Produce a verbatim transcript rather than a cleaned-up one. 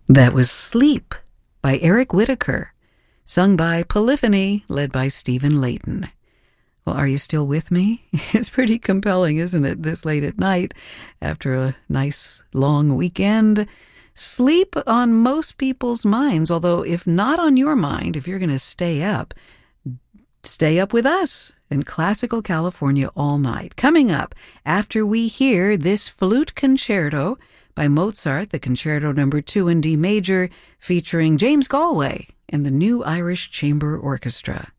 That was Sleep by Eric Whitacre, sung by Polyphony, led by Stephen Layton. Well, are you still with me? It's pretty compelling, isn't it, this late at night after a nice long weekend? Sleep on most people's minds, although if not on your mind, if you're going to stay up, stay up with us in Classical California all night. Coming up, after we hear this flute concerto by Mozart, the Concerto Number Two in D major, featuring James Galway and the New Irish Chamber Orchestra.